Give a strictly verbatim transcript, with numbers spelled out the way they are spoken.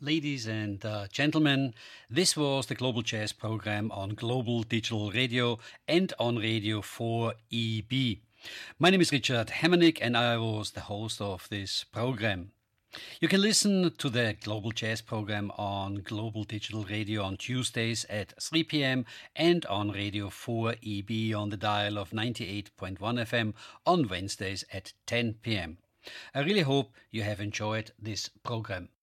Ladies and uh, gentlemen, this was the Global Jazz program on Global Digital Radio and on Radio four E B. My name is Richard Hemmernick and I was the host of this program. You can listen to the Global Jazz program on Global Digital Radio on Tuesdays at three p.m. and on Radio four E B on the dial of ninety-eight point one F M on Wednesdays at ten p.m. I really hope you have enjoyed this program.